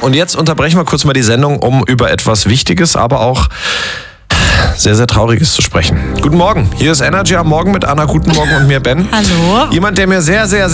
Und jetzt unterbrechen wir kurz mal die Sendung, um über etwas Wichtiges, aber auch sehr, sehr Trauriges zu sprechen. Guten Morgen, hier ist Energy am Morgen mit Anna. Guten Morgen und mir, Ben. Hallo. Jemand, der mir sehr, sehr,